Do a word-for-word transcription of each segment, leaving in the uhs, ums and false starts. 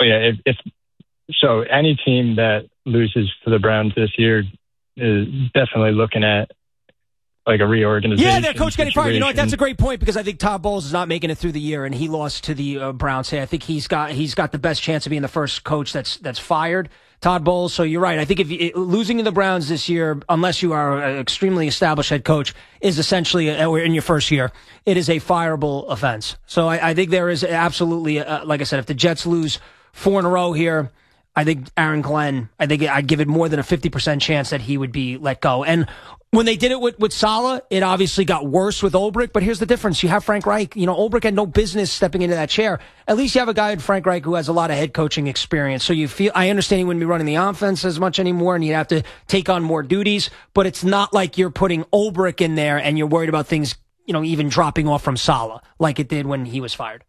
yeah, if, if so, any team that loses to the Browns this year is definitely looking at like a reorganization. Yeah, their coach getting fired. You know what? That's a situation. great point because I think Todd Bowles is not making it through the year, and he lost to the uh, Browns. Hey, I think he's got he's got the best chance of being the first coach that's that's fired. Todd Bowles. So you're right. I think if you, losing to the Browns this year, unless you are an extremely established head coach, is essentially a, in your first year, it is a fireable offense. So I, I think there is absolutely, a, like I said, if the Jets lose four in a row here, I think Aaron Glenn, I think I'd give it more than a fifty percent chance that he would be let go. And when they did it with, with Saleh, it obviously got worse with Ulbrich, but here's the difference. You have Frank Reich. You know, Ulbrich had no business stepping into that chair. At least you have a guy in Frank Reich who has a lot of head coaching experience. So you feel, I understand he wouldn't be running the offense as much anymore and you'd have to take on more duties, but it's not like you're putting Ulbrich in there and you're worried about things, you know, even dropping off from Saleh like it did when he was fired.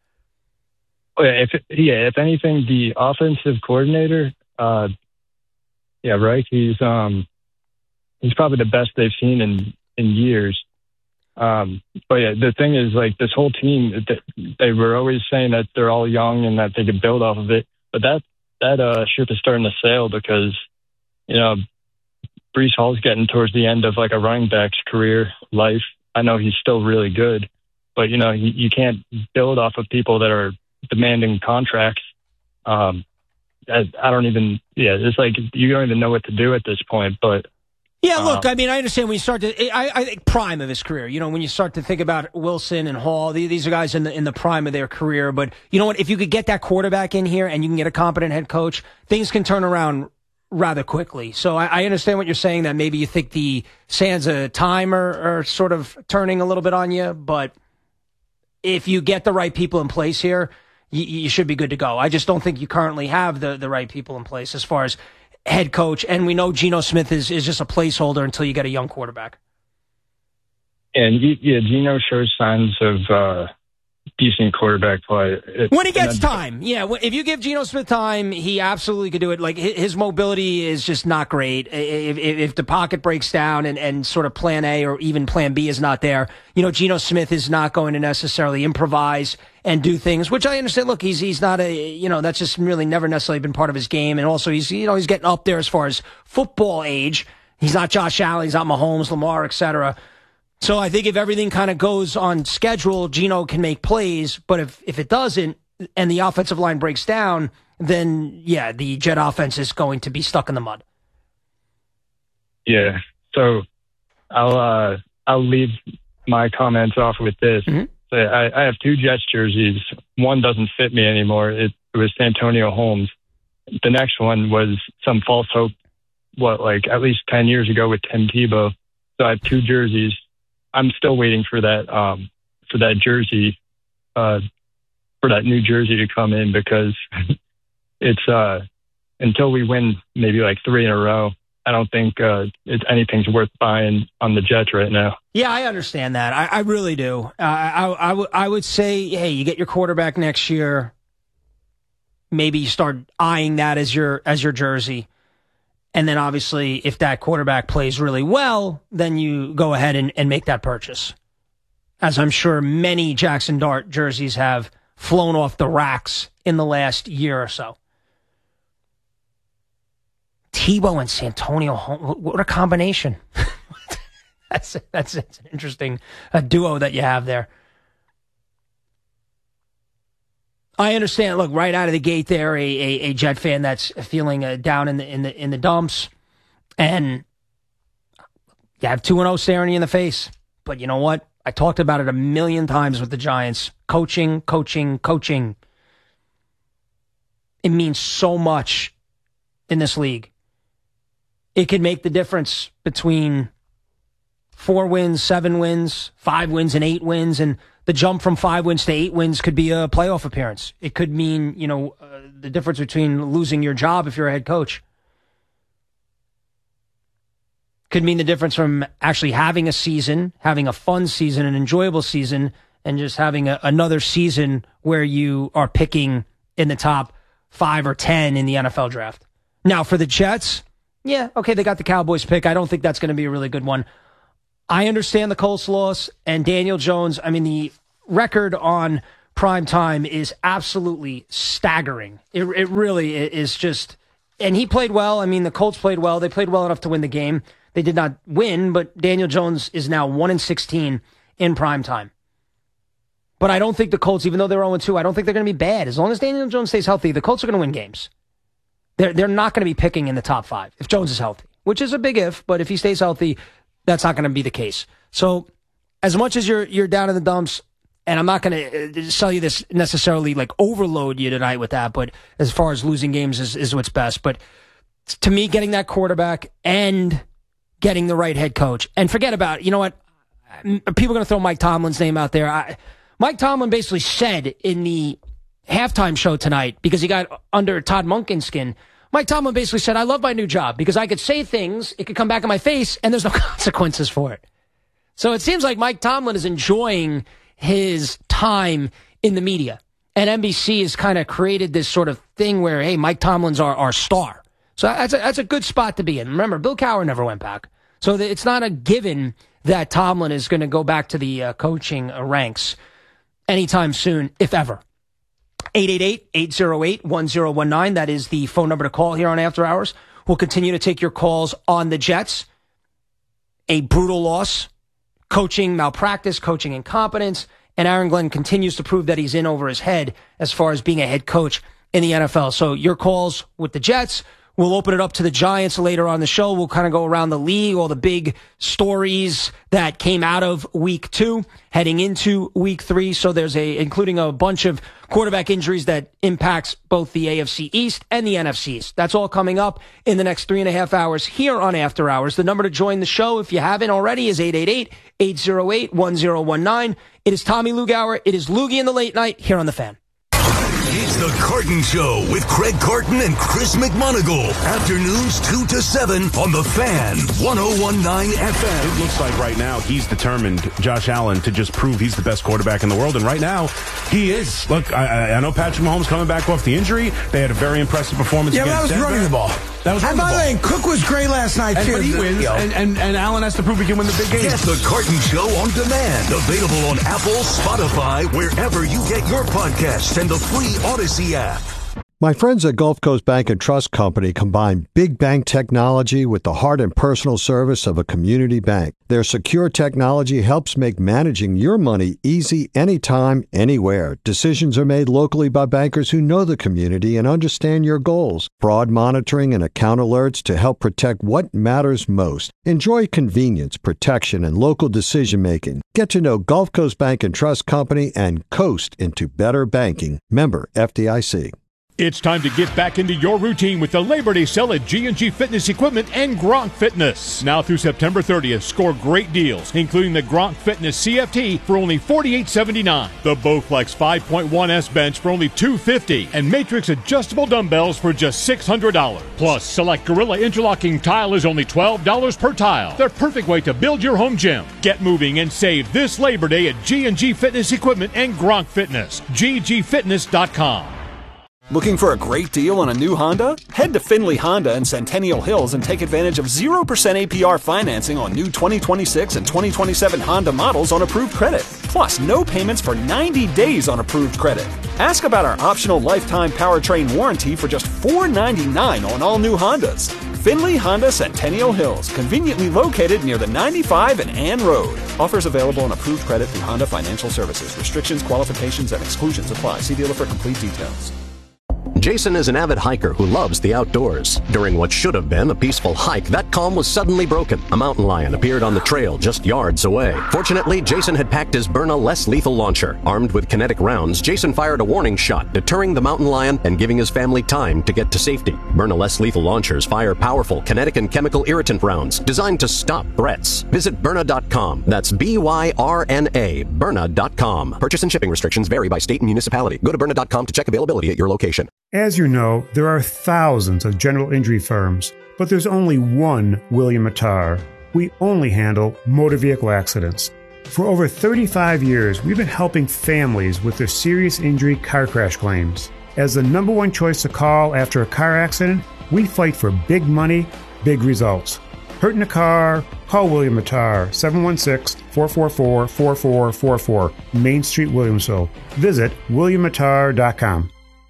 If yeah, if anything, the offensive coordinator, uh, yeah, right. He's um, he's probably the best they've seen in in years. Um, but yeah, the thing is, like this whole team, they were always saying that they're all young and that they could build off of it. But that that uh, ship is starting to sail because you know Breece Hall's getting towards the end of like a running back's career life. I know he's still really good, but you know you, you can't build off of people that are demanding contracts. Um, I, I don't even, yeah, it's like you don't even know what to do at this point. But yeah, look, um, I mean, I understand when you start to, I, I think prime of his career, you know, when you start to think about Wilson and Hall, these are guys in the in the prime of their career. But you know what? If you could get that quarterback in here and you can get a competent head coach, things can turn around rather quickly. So I, I understand what you're saying, that maybe you think the sands of time are, are sort of turning a little bit on you. But if you get the right people in place here, You, you should be good to go. I just don't think you currently have the, the right people in place as far as head coach. And we know Geno Smith is, is just a placeholder until you get a young quarterback. And yeah, Geno shows signs of uh, decent quarterback play. It, when he gets time. Yeah, if you give Geno Smith time, he absolutely could do it. Like his mobility is just not great. If, if, if the pocket breaks down and, and sort of plan A or even plan B is not there, you know, Geno Smith is not going to necessarily improvise and do things, which I understand. Look, he's he's not a, you know, that's just really never necessarily been part of his game. And also he's, you know, he's getting up there as far as football age. He's not Josh Allen, he's not Mahomes, Lamar, et cetera. So I think if everything kind of goes on schedule, Geno can make plays. But if, if it doesn't and the offensive line breaks down, then yeah, the Jet offense is going to be stuck in the mud. Yeah. So I'll, uh, I'll leave my comments off with this. Mm-hmm. So I, I have two Jets jerseys. One doesn't fit me anymore. It, it was Santonio Holmes. The next one was some false hope, what, like at least ten years ago with Tim Tebow. So I have two jerseys. I'm still waiting for that, um, for that jersey, uh, for that new jersey to come in because it's, uh, until we win maybe like three in a row, I don't think uh, it's anything's worth buying on the Jets right now. Yeah, I understand that. I, I really do. Uh, I, I, w- I would say, hey, you get your quarterback next year. Maybe you start eyeing that as your as your jersey. And then obviously, if that quarterback plays really well, then you go ahead and, and make that purchase. As I'm sure many Jackson Dart jerseys have flown off the racks in the last year or so. Tebow and Santonio Holmes, what a combination. that's, that's, that's an interesting uh, duo that you have there. I understand. Look, right out of the gate, there, a, a, a Jet fan that's feeling uh, down in the in the in the dumps, and you have two and zero staring you in the face. But you know what? I talked about it a million times with the Giants. Coaching, coaching, coaching. It means so much in this league. It can make the difference between four wins, seven wins, five wins, and eight wins, and the jump from five wins to eight wins could be a playoff appearance. It could mean, you know, uh, the difference between losing your job if you're a head coach. Could mean the difference from actually having a season, having a fun season, an enjoyable season, and just having a, another season where you are picking in the top five or ten in the N F L draft. Now, for the Jets, yeah, okay, they got the Cowboys pick. I don't think that's going to be a really good one. I understand the Colts loss and Daniel Jones. I mean, the record on prime time is absolutely staggering. It, it really is just, and he played well. I mean, the Colts played well. They played well enough to win the game. They did not win, but Daniel Jones is now one and sixteen in prime time. But I don't think the Colts, even though they're oh and two, I don't think they're going to be bad. As long as Daniel Jones stays healthy, the Colts are going to win games. They're, they're not going to be picking in the top five if Jones is healthy, which is a big if, but if he stays healthy, that's not going to be the case. So as much as you're you're down in the dumps, and I'm not going to sell you this necessarily, like overload you tonight with that, but as far as losing games is, is what's best. But to me, getting that quarterback and getting the right head coach, and forget about, you know what, people are going to throw Mike Tomlin's name out there. I, Mike Tomlin basically said in the halftime show tonight, because he got under Todd Monken's skin, Mike Tomlin basically said, I love my new job because I could say things, it could come back in my face, and there's no consequences for it. So it seems like Mike Tomlin is enjoying his time in the media. And N B C has kind of created this sort of thing where, hey, Mike Tomlin's our, our star. So that's a, that's a good spot to be in. Remember, Bill Cowher never went back. So it's not a given that Tomlin is going to go back to the uh, coaching uh, ranks anytime soon, if ever. eight eight eight, eight oh eight, one oh one nine. That is the phone number to call here on After Hours. We'll continue to take your calls on the Jets. A brutal loss, coaching malpractice, coaching incompetence, and Aaron Glenn continues to prove that he's in over his head as far as being a head coach in the N F L. So your calls with the Jets. We'll open it up to the Giants later on the show. We'll kind of go around the league, all the big stories that came out of week two, heading into week three. So there's a, including a bunch of quarterback injuries that impacts both the A F C East and the N F C East. That's all coming up in the next three and a half hours here on After Hours. The number to join the show, if you haven't already, is eight eight eight, eight oh eight, one oh one nine. It is Tommy Lugauer. It is Loogie in the Late Night here on The Fan. It's The Carton Show with Craig Carton and Chris McMonagle. Afternoons two to seven on The Fan, one oh one nine F M. It looks like right now he's determined, Josh Allen, to just prove he's the best quarterback in the world. And right now, he is. Look, I, I know Patrick Mahomes coming back off the injury. They had a very impressive performance yeah, against Denver. Yeah, but that was running the ball. That was and by the way, Cook was great last night, and, too. But he wins, and, and, and Allen has to prove he can win the big games. Get The Carton Show on demand. Available on Apple, Spotify, wherever you get your podcasts, and the free Odyssey app. My friends at Gulf Coast Bank and Trust Company combine big bank technology with the heart and personal service of a community bank. Their secure technology helps make managing your money easy anytime, anywhere. Decisions are made locally by bankers who know the community and understand your goals. Fraud monitoring and account alerts to help protect what matters most. Enjoy convenience, protection, and local decision-making. Get to know Gulf Coast Bank and Trust Company and coast into better banking. Member F D I C. It's time to get back into your routine with the Labor Day sale at G and G Fitness Equipment and Gronk Fitness. Now through September thirtieth, score great deals, including the Gronk Fitness C F T for only forty-eight seventy-nine, the Bowflex five point one S bench for only two fifty, and Matrix adjustable dumbbells for just six hundred dollars. Plus, select Gorilla interlocking tile is only twelve dollars per tile. The perfect way to build your home gym. Get moving and save this Labor Day at G and G Fitness Equipment and Gronk Fitness. G G fitness dot com. Looking for a great deal on a new Honda? Head to Finley Honda in Centennial Hills and take advantage of zero percent A P R financing on new twenty twenty-six and twenty twenty-seven Honda models on approved credit. Plus, no payments for ninety days on approved credit. Ask about our optional lifetime powertrain warranty for just four ninety-nine on all new Hondas. Finley Honda Centennial Hills, conveniently located near the ninety-five and Ann Road. Offers available on approved credit through Honda Financial Services. Restrictions, qualifications, and exclusions apply. See dealer for complete details. Jason is an avid hiker who loves the outdoors. During what should have been a peaceful hike, that calm was suddenly broken. A mountain lion appeared on the trail just yards away. Fortunately, Jason had packed his Byrna less lethal launcher. Armed with kinetic rounds, Jason fired a warning shot, deterring the mountain lion and giving his family time to get to safety. Byrna less lethal launchers fire powerful kinetic and chemical irritant rounds designed to stop threats. Visit Byrna dot com. That's B Y R N A, Byrna dot com. Purchase and shipping restrictions vary by state and municipality. Go to Byrna dot com to check availability at your location. As you know, there are thousands of general injury firms, but there's only one William Attar. We only handle motor vehicle accidents. For over thirty-five years, we've been helping families with their serious injury car crash claims. As the number one choice to call after a car accident, we fight for big money, big results. Hurt in a car, Call William Mattar, seven one six, four four four, four four four four, Main Street, Williamsville. Visit william mattar dot com.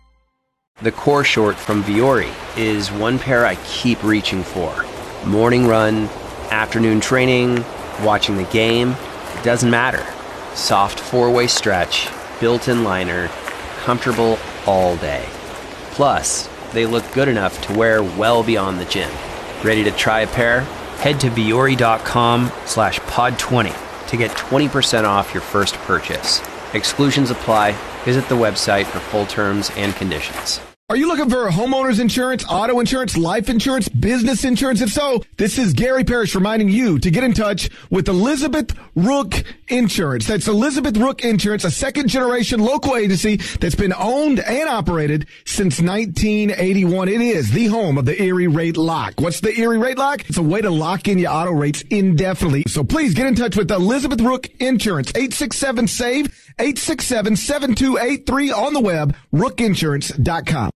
The core short from Vuori is one pair I keep reaching for. Morning run, afternoon training, watching the game, it doesn't matter. Soft four-way stretch, built-in liner, comfortable all day. Plus, they look good enough to wear well beyond the gym. Ready to try a pair? Head to vuori.com slash pod 20 to get twenty percent off your first purchase. Exclusions apply. Visit the website for full terms and conditions. Are you looking for homeowners insurance, auto insurance, life insurance, business insurance? If so, this is Gary Parrish reminding you to get in touch with Elizabeth Rook Insurance. That's Elizabeth Rook Insurance, a second-generation local agency that's been owned and operated since nineteen eighty-one. It is the home of the Erie Rate Lock. What's the Erie Rate Lock? It's a way to lock in your auto rates indefinitely. So please get in touch with Elizabeth Rook Insurance, eight six seven, S A V E, eight six seven, seven two eight three on the web, rook insurance dot com.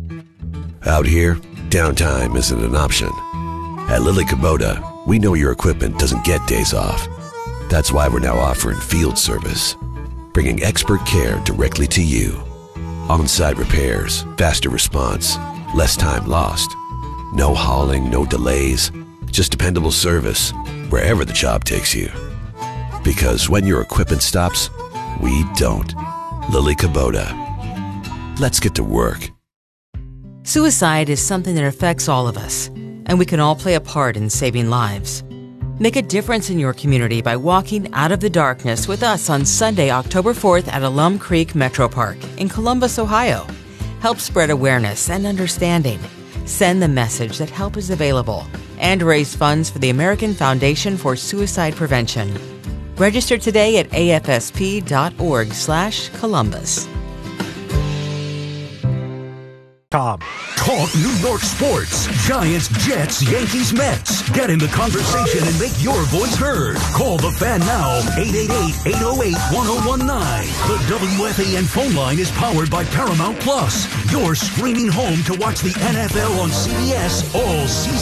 Out here, downtime isn't an option. At Lily Kubota, we know your equipment doesn't get days off. That's why we're now offering field service, bringing expert care directly to you. On-site repairs, faster response, less time lost. No hauling, no delays, just dependable service wherever the job takes you. Because when your equipment stops, we don't. Lily Kubota. Let's get to work. Suicide is something that affects all of us, and we can all play a part in saving lives. Make a difference in your community by walking out of the darkness with us on Sunday, October fourth at Alum Creek Metro Park in Columbus, Ohio. Help spread awareness and understanding. Send the message that help is available and raise funds for the American Foundation for Suicide Prevention. Register today at A F S P dot org slash Columbus. Tom. Talk New York sports. Giants, Jets, Yankees, Mets. Get in the conversation and make your voice heard. Call the Fan now, eight eight eight, eight oh eight, one oh one nine. The W F A N phone line is powered by Paramount Plus, your streaming home to watch the N F L on C B S all season